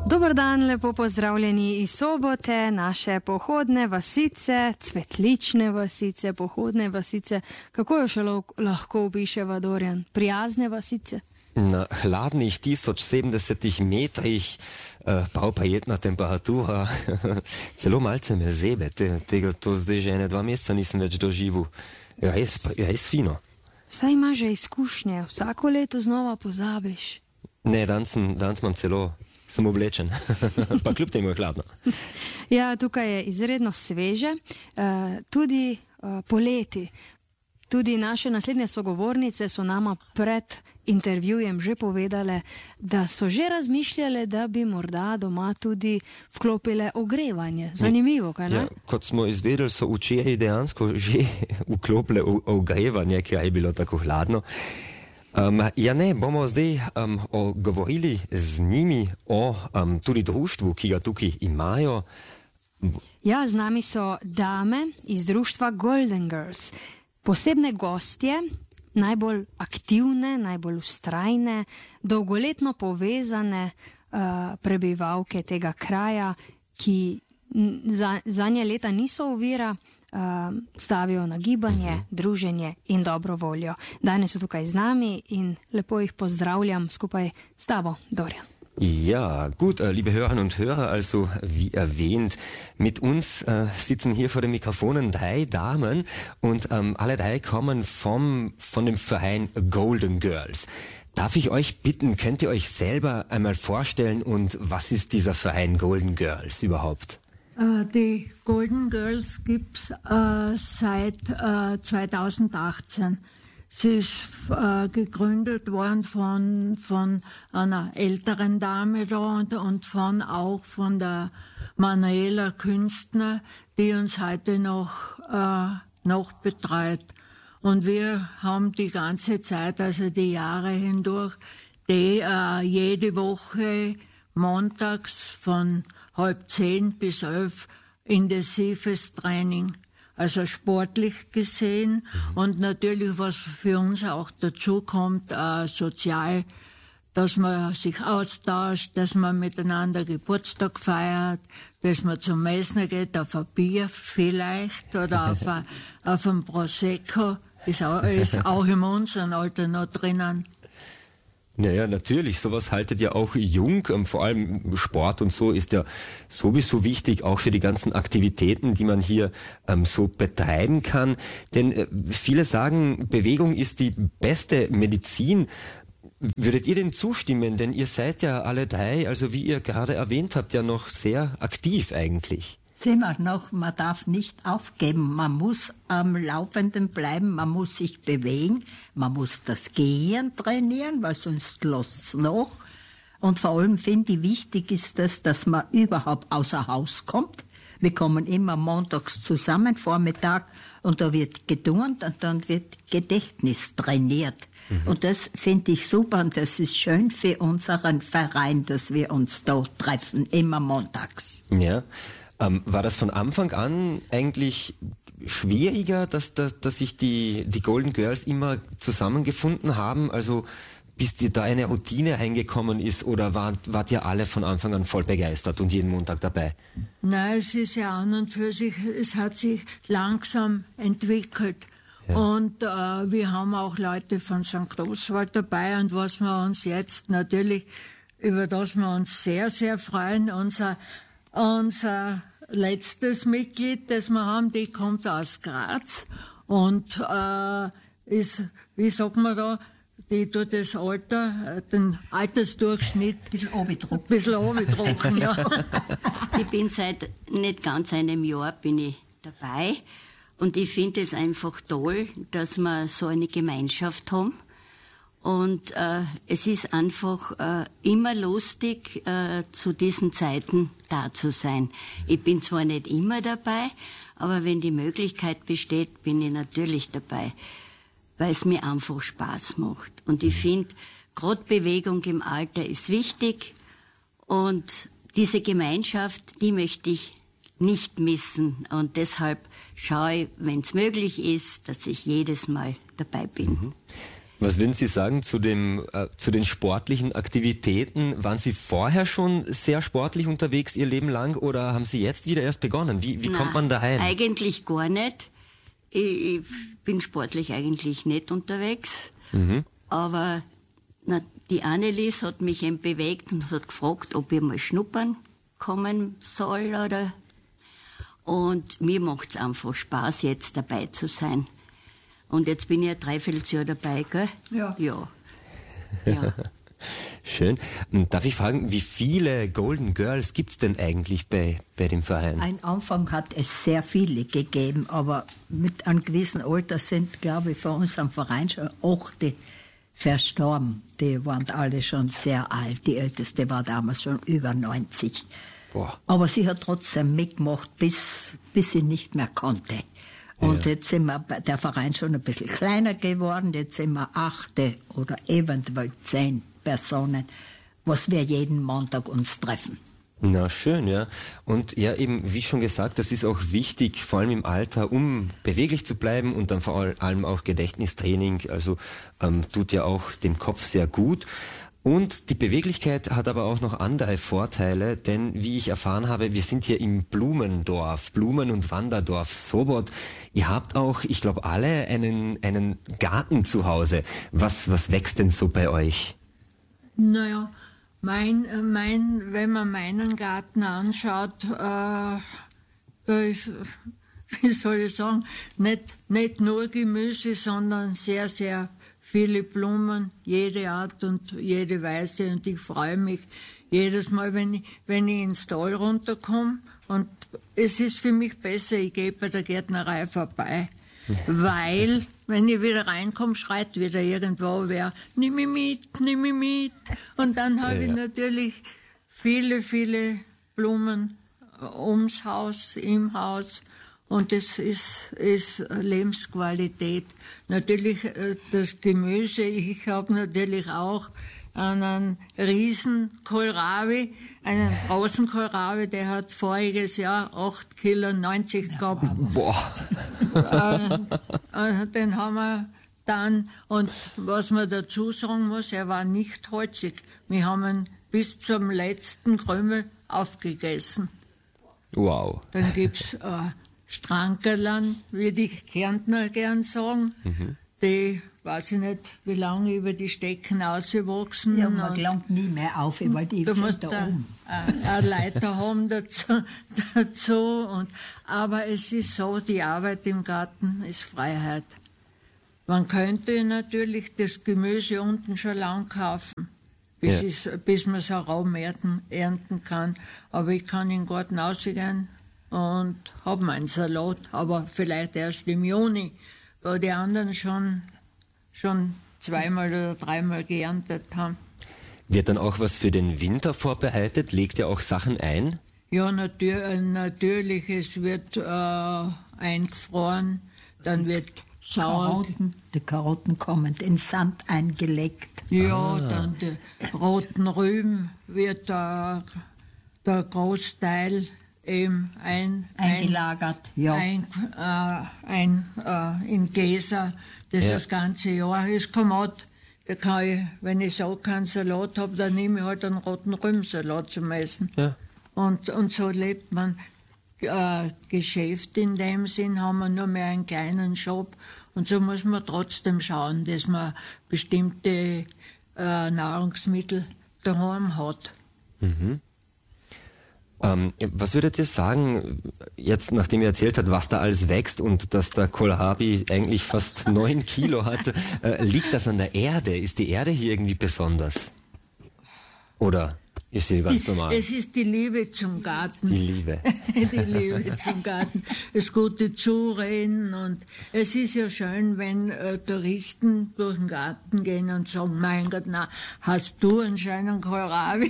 Dobar dan, lepo pozdravljeni iz Sobote, naše pohodne vasice, cvetlične vasice, pohodne vasice. Kako jo še lahko opiševa, Dorjan? Prijazne vasice? Na hladnih 1070 metrih, polprijetna temperatura, celo malce me zebe, tega to zdaj že 2 meseca nisem več doživel. Res fino. Saj imaš že izkušnje, vsako leto znova pozabiš. Ne, danes imam celo, sem oblečen, pa kljub temu je hladno. Ja, tukaj je izredno sveže, tudi poleti. Tudi naše naslednje sogovornice so nama pred intervjujem že povedale, da so že razmišljale, da bi morda doma tudi vklopile ogrevanje. Zanimivo, kaj ne? Ja, kot smo izvedeli, so včeraj dejansko že vklopile ogrevanje, ker je bilo tako hladno. Bomo zdaj govorili z njimi o tudi društvu, ki ga tukaj imajo. Ja, z nami so dame iz društva Golden Girls. Posebne gostje, najbolj aktivne, najbolj vztrajne, dolgoletno povezane prebivalke tega kraja, ki zanje leta niso ovira, stavijo na gibanje, druženje in dobro voljo. Danes so tukaj z nami in lepo jih pozdravljam skupaj s tabo, Dorjan. Ja, gut, liebe Hörerinnen und Hörer, also wie erwähnt, mit uns sitzen hier vor den Mikrofonen 3 Damen und alle 3 kommen von dem Verein Golden Girls. Darf ich euch bitten, könnt ihr euch selber einmal vorstellen und was ist dieser Verein Golden Girls überhaupt? Die Golden Girls gibt's seit 2018. Sie ist gegründet worden von einer älteren Dame da und auch von der Manuela Künstner, die uns heute noch betreut. Und wir haben die ganze Zeit, also die Jahre hindurch, jede Woche montags von 9:30 bis 11 intensives Training. Also sportlich gesehen und natürlich, was für uns auch dazu kommt, sozial, dass man sich austauscht, dass man miteinander Geburtstag feiert, dass man zum Messner geht, auf ein Bier vielleicht oder auf ein Prosecco, ist auch in unserem Alter noch drinnen. Naja, natürlich, sowas haltet ja auch jung, vor allem Sport und so ist ja sowieso wichtig, auch für die ganzen Aktivitäten, die man hier so betreiben kann. Denn viele sagen, Bewegung ist die beste Medizin. Würdet ihr dem zustimmen? Denn ihr seid ja alle 3, also wie ihr gerade erwähnt habt, ja noch sehr aktiv eigentlich. Sehen wir noch, man darf nicht aufgeben, man muss am Laufenden bleiben, man muss sich bewegen, man muss das Gehen trainieren, weil sonst lässt es noch. Und vor allem finde ich wichtig ist das, dass man überhaupt außer Haus kommt. Wir kommen immer montags zusammen, Vormittag, und da wird geturnt und dann wird Gedächtnis trainiert. Und das finde ich super und das ist schön für unseren Verein, dass wir uns da treffen, immer montags. Ja. War das von Anfang an eigentlich schwieriger, dass sich die Golden Girls immer zusammengefunden haben? Also bis da eine Routine reingekommen ist oder wart ihr alle von Anfang an voll begeistert und jeden Montag dabei? Nein, es ist ja an und für sich, es hat sich langsam entwickelt. Ja. Und wir haben auch Leute von St. Oswald dabei und was wir uns jetzt natürlich, über das wir uns sehr, sehr freuen, unser letztes Mitglied, das wir haben, die kommt aus Graz und ist, wie sagt man da, die tut das Alter, den Altersdurchschnitt ein bisschen runtergedrückt, ja. Ich bin seit nicht ganz einem Jahr bin ich dabei und ich finde es einfach toll, dass wir so eine Gemeinschaft haben. Und es ist einfach immer lustig, zu diesen Zeiten da zu sein. Ich bin zwar nicht immer dabei, aber wenn die Möglichkeit besteht, bin ich natürlich dabei, weil es mir einfach Spaß macht. Und ich finde, gerade Bewegung im Alter ist wichtig und diese Gemeinschaft, die möchte ich nicht missen. Und deshalb schaue ich, wenn es möglich ist, dass ich jedes Mal dabei bin. Was würden Sie sagen zu den sportlichen Aktivitäten? Waren Sie vorher schon sehr sportlich unterwegs Ihr Leben lang oder haben Sie jetzt wieder erst begonnen? Wie kommt man daheim? Eigentlich gar nicht. Ich bin sportlich eigentlich nicht unterwegs. Aber die Annelies hat mich eben bewegt und hat gefragt, ob ich mal schnuppern kommen soll. Und mir macht es einfach Spaß, jetzt dabei zu sein. Und jetzt bin ich ein Dreivierteljahr dabei, gell? Ja. Ja. Schön. Darf ich fragen, wie viele Golden Girls gibt es denn eigentlich bei dem Verein? Am Anfang hat es sehr viele gegeben, aber mit einem gewissen Alter sind, glaube ich, von uns am Verein schon 8 verstorben. Die waren alle schon sehr alt. Die älteste war damals schon über 90. Boah. Aber sie hat trotzdem mitgemacht, bis sie nicht mehr konnte. Und jetzt sind der Verein schon ein bisschen kleiner geworden. Jetzt sind wir 8 oder eventuell 10 Personen, was wir jeden Montag uns treffen. Na schön, ja. Und ja, eben, wie schon gesagt, das ist auch wichtig, vor allem im Alter, um beweglich zu bleiben und dann vor allem auch Gedächtnistraining, also tut ja auch dem Kopf sehr gut. Und die Beweglichkeit hat aber auch noch andere Vorteile, denn wie ich erfahren habe, wir sind hier im Blumendorf, Blumen- und Wanderdorf Sobot. Ihr habt auch, ich glaube, alle einen Garten zu Hause. Was wächst denn so bei euch? Naja, wenn man meinen Garten anschaut, da ist, wie soll ich sagen, nicht nur Gemüse, sondern sehr, sehr viele Blumen, jede Art und jede Weise. Und ich freue mich jedes Mal, wenn ich ins Tal runterkomme. Und es ist für mich besser, ich gehe bei der Gärtnerei vorbei. Weil, wenn ich wieder reinkomme, schreit wieder irgendwo wer, nimm mich mit. Und dann habe ich natürlich viele, viele Blumen ums Haus, im Haus. Und das ist Lebensqualität. Natürlich das Gemüse. Ich habe natürlich auch einen riesen Kohlrabi, einen großen Kohlrabi, der hat voriges Jahr 8,90 Kilo gehabt. Boah. Den haben wir dann, und was man dazu sagen muss, er war nicht holzig. Wir haben ihn bis zum letzten Krümel aufgegessen. Wow. Dann gibt's Strankerlern, wie die Kärntner gern sagen. Die, weiß ich nicht, wie lange über die Stecken ausgewachsen. Ja, man gelangt nie mehr auf, weil die sind da oben. Eine Leiter haben dazu. Aber es ist so, die Arbeit im Garten ist Freiheit. Man könnte natürlich das Gemüse unten schon lang kaufen, bis man es auch Raum ernten kann. Aber ich kann in den Garten rausgehen und habe meinen Salat, aber vielleicht erst im Juni, wo die anderen schon 2-mal oder 3-mal geerntet haben. Wird dann auch was für den Winter vorbereitet? Legt ihr auch Sachen ein? Ja, natürlich, es wird eingefroren, dann wird Die Karotten kommen in Sand eingelegt. Ja, dann die roten Rüben wird der Großteil eben eingelagert. In Gläser, das ganze Jahr ist. Kommod, da kann ich, wenn ich so keinen Salat habe, dann nehme ich halt einen roten Rübensalat zum Essen. Ja. Und so lebt man. Geschäft in dem Sinn haben wir nur mehr einen kleinen Shop. Und so muss man trotzdem schauen, dass man bestimmte Nahrungsmittel daheim hat. Was würdet ihr sagen, jetzt nachdem ihr erzählt habt, was da alles wächst und dass der Kohlrabi eigentlich fast 9 Kilo hat, liegt das an der Erde? Ist die Erde hier irgendwie besonders? Oder ist sie ganz normal? Es ist die Liebe zum Garten. Die Liebe. Die Liebe zum Garten. Das gute Zureden. Und es ist ja schön, wenn Touristen durch den Garten gehen und sagen, mein Gott, na, hast du einen schönen Kohlrabi?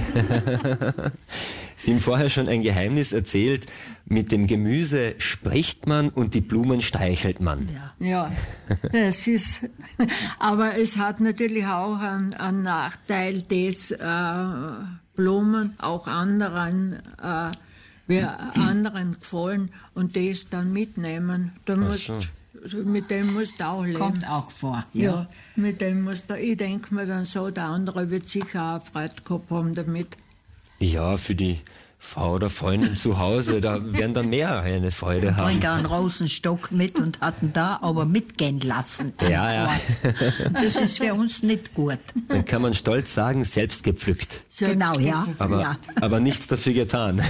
Sie haben vorher schon ein Geheimnis erzählt, mit dem Gemüse spricht man und die Blumen streichelt man. Ja, das ist, aber es hat natürlich auch einen Nachteil, dass Blumen auch anderen gefallen und das dann mitnehmen. Da musst mit dem musst du auch leben. Kommt auch vor. Ja, mit dem musst du, ich denke mir dann so, der andere wird sicher auch Freude gehabt haben damit. Ja, für die Frau oder Freundin zu Hause, da werden dann mehr eine Freude haben. Bringt einen Rosenstock mit und hatten da aber mitgehen lassen. Ja. Das ist für uns nicht gut. Dann kann man stolz sagen, selbst gepflückt. Genau, ja. Aber nichts dafür getan.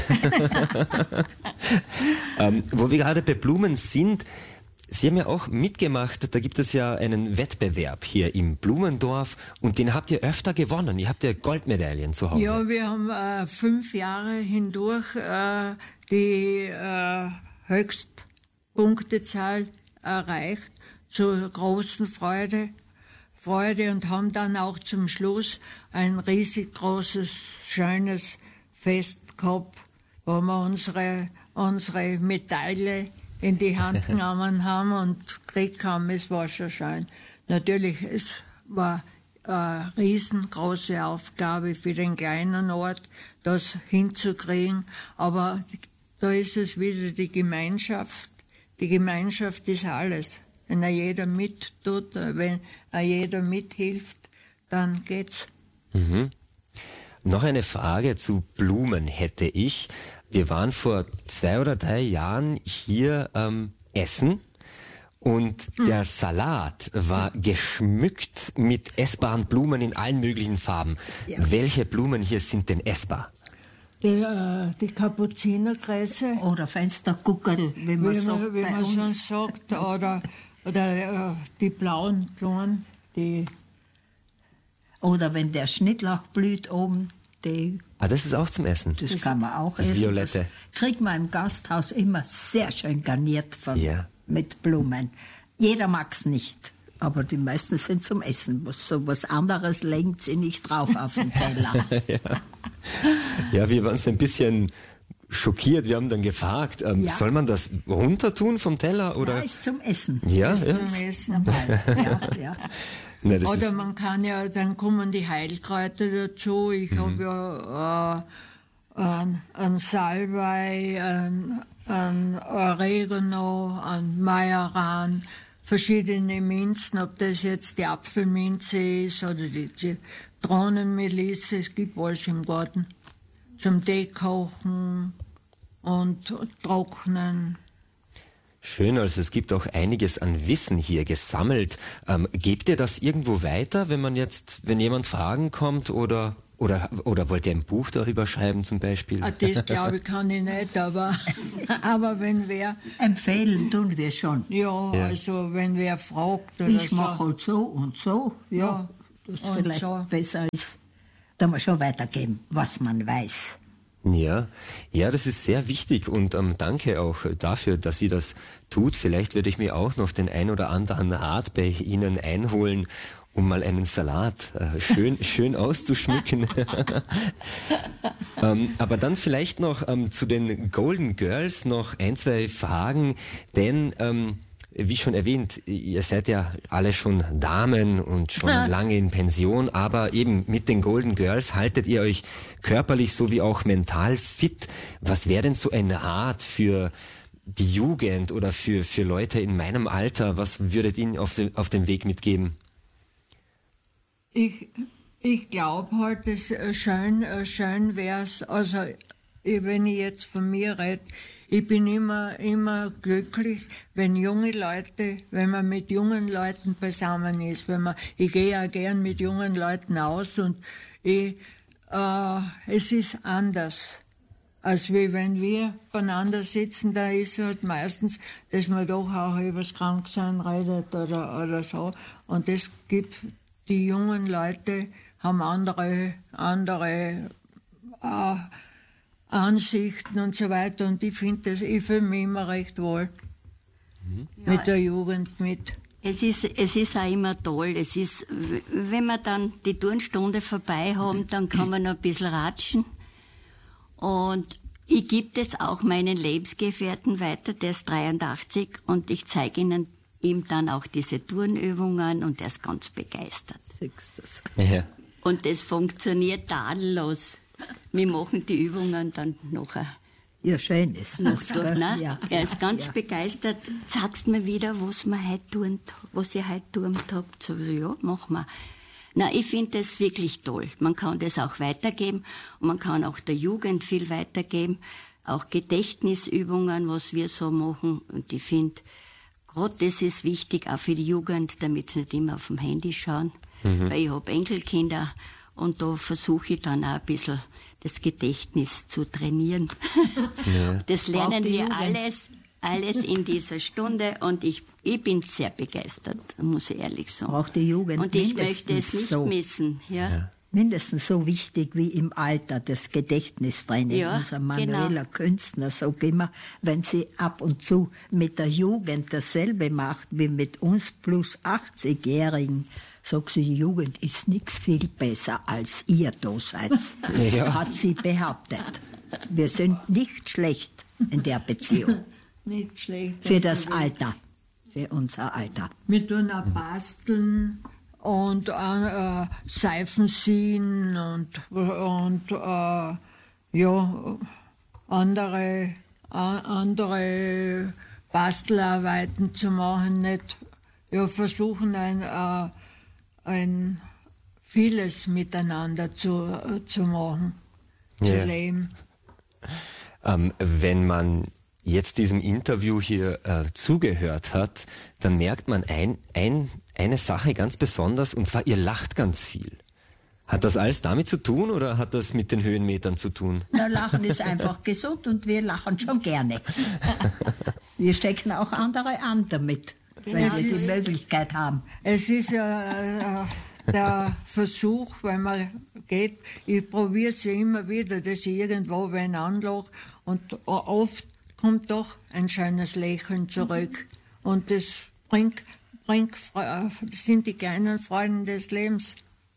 Wo wir gerade bei Blumen sind, Sie haben ja auch mitgemacht, da gibt es ja einen Wettbewerb hier im Blumendorf und den habt ihr öfter gewonnen. Ihr habt ja Goldmedaillen zu Hause. Ja, wir haben 5 Jahre hindurch die Höchstpunktezahl erreicht, zur großen Freude und haben dann auch zum Schluss ein riesig großes, schönes Fest gehabt, wo wir unsere Medaille in die Hand genommen haben und gekriegt haben. Es war schon schön. Natürlich, es war eine riesengroße Aufgabe für den kleinen Ort, das hinzukriegen. Aber da ist es wieder die Gemeinschaft. Die Gemeinschaft ist alles. Wenn jeder mittut, wenn jeder mithilft, dann geht's. Mhm. Noch eine Frage zu Blumen hätte ich. Wir waren vor 2 oder 3 Jahren hier essen und der Salat war geschmückt mit essbaren Blumen in allen möglichen Farben. Ja. Welche Blumen hier sind denn essbar? Die Kapuzinerkresse. Oder Fensterguckerl, wie man sonst sagt. Oder die blauen Blumen. Oder wenn der Schnittlauch blüht oben, das ist auch zum Essen. Das kann man auch das essen. Violette. Das kriegt man im Gasthaus immer sehr schön garniert mit Blumen. Jeder mag es nicht, aber die meisten sind zum Essen. Was anderes lenkt sie nicht drauf auf den Teller. Ja, wir waren so ein bisschen schockiert. Wir haben dann gefragt, soll man das runter tun vom Teller? Oder? Ja, ist zum Essen. Ja, ist zum Essen. Ja. Nein, oder man kann ja, dann kommen die Heilkräuter dazu. Ich habe ja ein Salbei, ein Oregano, ein Majoran, verschiedene Minzen, ob das jetzt die Apfelminze ist oder die Zitronenmelisse, es gibt alles im Garten. Zum Tee kochen und trocknen. Schön, also es gibt auch einiges an Wissen hier gesammelt. Gebt ihr das irgendwo weiter, wenn jemand Fragen kommt oder wollt ihr ein Buch darüber schreiben zum Beispiel? Das glaube ich kann ich nicht, aber wenn wer... Empfehlen tun wir schon. Ja, also wenn wer fragt oder ich mache halt so und so, das vielleicht so besser ist, da mal schon weitergeben, was man weiß. Ja, das ist sehr wichtig und danke auch dafür, dass Sie das tut. Vielleicht werde ich mir auch noch den ein oder anderen Rat bei Ihnen einholen, um mal einen Salat schön auszuschmücken. Aber dann vielleicht noch zu den Golden Girls noch 1, 2 Fragen, denn wie schon erwähnt, ihr seid ja alle schon Damen und schon lange in Pension, aber eben mit den Golden Girls haltet ihr euch körperlich sowie auch mental fit. Was wäre denn so ein Rat für die Jugend oder für Leute in meinem Alter? Was würdet ihr ihnen auf den Weg mitgeben? Ich glaube halt, dass schön wäre es, also wenn ich jetzt von mir rede, ich bin immer glücklich, wenn man mit jungen Leuten beisammen ist. Ich gehe ja gern mit jungen Leuten aus und es ist anders, als wie wenn wir beieinander sitzen. Da ist es halt meistens, dass man doch auch über das Kranksein redet oder so. Und es gibt, die jungen Leute haben andere Ansichten und so weiter und ich fühle mich immer recht wohl mit der Jugend mit. Es ist auch immer toll. Es ist, wenn wir dann die Turnstunde vorbei haben, dann kann man noch ein bisschen ratschen. Und ich gebe das auch meinen Lebensgefährten weiter, der ist 83 und ich zeige ihm dann auch diese Turnübungen und er ist ganz begeistert. Ja. Und das funktioniert tadellos. Wir machen die Übungen dann nachher Ja, schön ist das. Gut, ne? Ja, er ist ganz begeistert. Sagst mir wieder, was ihr heute geturnt habt. So, ja, machen wir. Na, ich finde das wirklich toll. Man kann das auch weitergeben und man kann auch der Jugend viel weitergeben. Auch Gedächtnisübungen, was wir so machen. Und ich finde, gerade das ist wichtig, auch für die Jugend, damit sie nicht immer auf dem Handy schauen. Weil ich habe Enkelkinder und da versuche ich dann auch ein bisschen das Gedächtnis zu trainieren. Ja. Das lernen wir alles in dieser Stunde und ich bin sehr begeistert, muss ich ehrlich sagen. Auch die Jugend. Und ich möchte es nicht missen. Ja. Mindestens so wichtig wie im Alter das Gedächtnistraining. Ja, unser manueller Künstler, sag immer, wenn sie ab und zu mit der Jugend dasselbe macht wie mit uns plus 80-Jährigen, sagt sie, die Jugend ist nichts viel besser als ihr da seid, hat sie behauptet. Wir sind nicht schlecht in der Beziehung. Nicht schlecht. Für das Alter, für unser Alter. Wir tun auch basteln und Seifen ziehen und andere Bastelarbeiten zu machen. Nicht, versuchen ein vieles miteinander zu machen, zu leben. Wenn man jetzt diesem Interview hier zugehört hat, dann merkt man eine Sache ganz besonders, und zwar, ihr lacht ganz viel. Hat das alles damit zu tun oder hat das mit den Höhenmetern zu tun? Na, Lachen ist einfach gesund und wir lachen schon gerne. Wir stecken auch andere an damit, wenn sie die Möglichkeit haben. Es ist ja der Versuch, wenn man geht, ich probiere es ja immer wieder, dass ich irgendwo wen anlache und oft kommt doch ein schönes Lächeln zurück. Und das sind die kleinen Freuden des Lebens.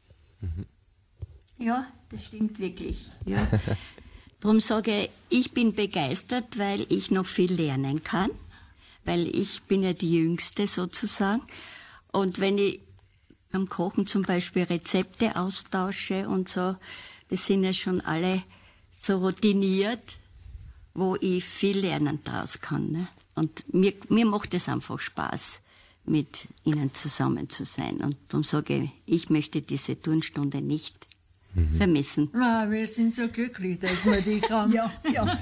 Ja, das stimmt wirklich. Ja. Darum sage ich bin begeistert, weil ich noch viel lernen kann, weil ich bin ja die Jüngste sozusagen. Und wenn ich beim Kochen zum Beispiel Rezepte austausche und so, das sind ja schon alle so routiniert, wo ich viel lernen daraus kann. Ne? Und mir macht es einfach Spaß, mit ihnen zusammen zu sein. Und darum sage ich möchte diese Turnstunde nicht vermissen. Wir sind so glücklich, dass wir die haben. Ja.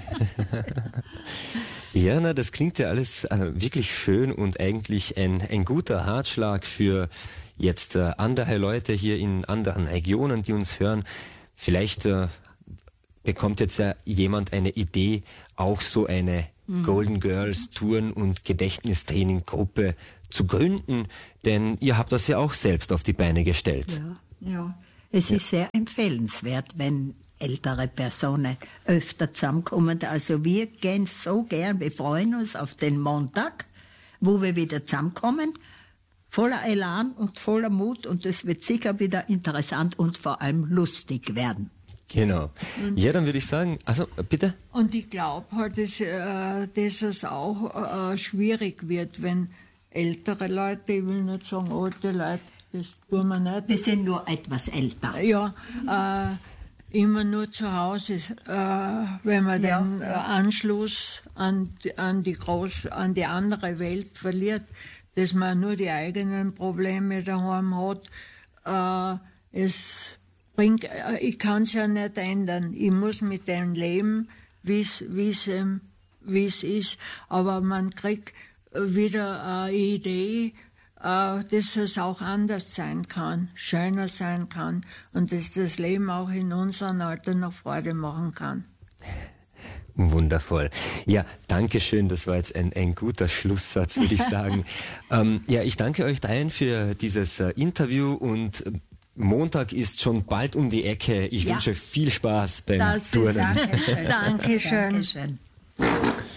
Ja, na, das klingt ja alles wirklich schön und eigentlich ein guter Ratschlag für jetzt andere Leute hier in anderen Regionen, die uns hören. Vielleicht bekommt jetzt ja jemand eine Idee, auch so eine Golden Girls Touren- und Gedächtnistraining-Gruppe zu gründen, denn ihr habt das ja auch selbst auf die Beine gestellt. Ja. Es ist sehr empfehlenswert, wenn ältere Personen öfter zusammenkommen. Also wir gehen so gern, wir freuen uns auf den Montag, wo wir wieder zusammenkommen, voller Elan und voller Mut, und es wird sicher wieder interessant und vor allem lustig werden. Genau. Ja, dann würde ich sagen, also bitte. Und ich glaube halt, dass es auch schwierig wird, wenn ältere Leute, ich will nicht sagen alte Leute, das tun wir nicht. Wir sind nur etwas älter. Ja, immer nur zu Hause, wenn man den Anschluss an die andere Welt verliert, dass man nur die eigenen Probleme daheim hat. Ich kann es ja nicht ändern. Ich muss mit dem leben, wie es ist. Aber man kriegt wieder eine Idee, dass es auch anders sein kann, schöner sein kann und dass das Leben auch in unserem Alter noch Freude machen kann. Wundervoll. Ja, danke schön. Das war jetzt ein guter Schlusssatz, würde ich sagen. Ich danke euch dreien für dieses Interview und Montag ist schon bald um die Ecke. Ich wünsche viel Spaß beim Turnen. Dankeschön. Dankeschön.